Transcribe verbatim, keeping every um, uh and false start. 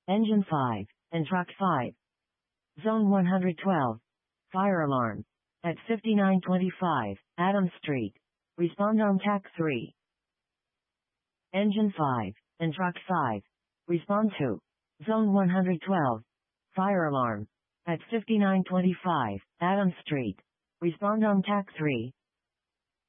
Engine five, and Truck five. Zone one hundred twelve. Fire alarm. At fifty-nine twenty-five, Adams Street. Respond on T A C three. Engine five, and Truck five. Respond to Zone one hundred twelve. Fire alarm. At fifty-nine twenty-five, Adams Street. Respond on T A C three.